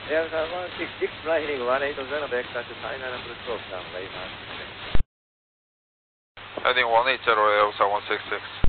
Aircraft 166 fly heading 180 backstart to final approach program, Lima. Heading 180, Aircraft 166.